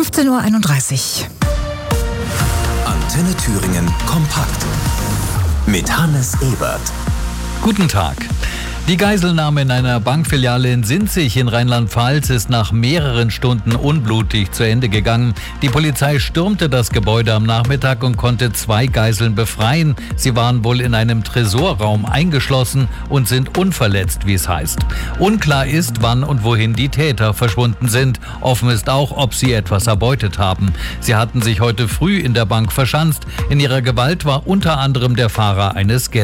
15:31 Uhr. Antenne Thüringen kompakt. Mit Hannes Ebert. Guten Tag. Die Geiselnahme in einer Bankfiliale in Sinzig in Rheinland-Pfalz ist nach mehreren Stunden unblutig zu Ende gegangen. Die Polizei stürmte das Gebäude am Nachmittag und konnte 2 Geiseln befreien. Sie waren wohl in einem Tresorraum eingeschlossen und sind unverletzt, wie es heißt. Unklar ist, wann und wohin die Täter verschwunden sind. Offen ist auch, ob sie etwas erbeutet haben. Sie hatten sich heute früh in der Bank verschanzt. In ihrer Gewalt war unter anderem der Fahrer eines